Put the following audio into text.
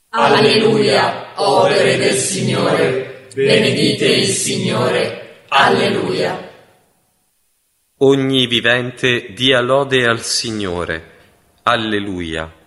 Alleluia, opere del Signore, benedite il Signore. Alleluia. Ogni vivente dia lode al Signore. Alleluia.